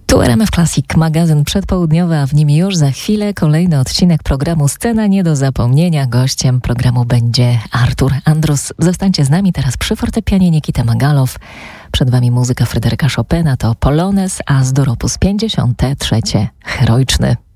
Tu RMF Classic, magazyn przedpołudniowy, a w nim już za chwilę kolejny odcinek programu Scena nie do zapomnienia. Gościem programu będzie Artur Andrus. Zostańcie z nami teraz przy fortepianie Nikita Magalow. Przed wami muzyka Fryderyka Chopina, to Polonez, a z Opus 53 Heroiczny.